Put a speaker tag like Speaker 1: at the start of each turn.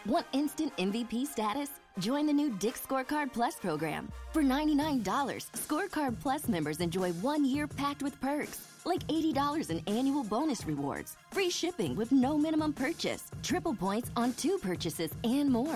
Speaker 1: Want instant MVP status? Join the new Dick's Scorecard Plus program. For $99, Scorecard Plus members enjoy 1 year packed with perks, like $80 in annual bonus rewards, free shipping with no minimum purchase, triple points on 2 purchases, and more.